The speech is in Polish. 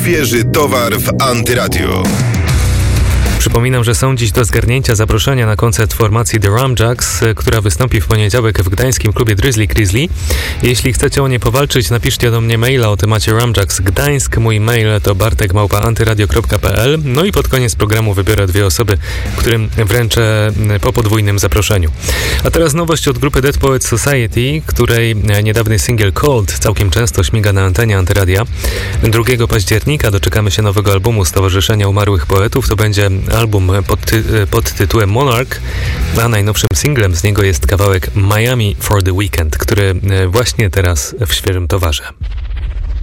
Świeży towar w Antyradio. Przypominam, że są dziś do zgarnięcia zaproszenia na koncert formacji The Ramjacks, która wystąpi w poniedziałek w gdańskim klubie Drizzly Grizzly. Jeśli chcecie o nie powalczyć, napiszcie do mnie maila o temacie Ramjacks Gdańsk. Mój mail to bartek@antyradio.pl. No i pod koniec programu wybiorę 2 osoby, którym wręczę po podwójnym zaproszeniu. A teraz nowość od grupy Dead Poets Society, której niedawny singiel Cold całkiem często śmiga na antenie Antyradia. 2 października doczekamy się nowego albumu Stowarzyszenia Umarłych Poetów. To będzie album pod tytułem Monarch, a najnowszym singlem z niego jest kawałek Miami for the Weekend, który właśnie teraz w świeżym towarze.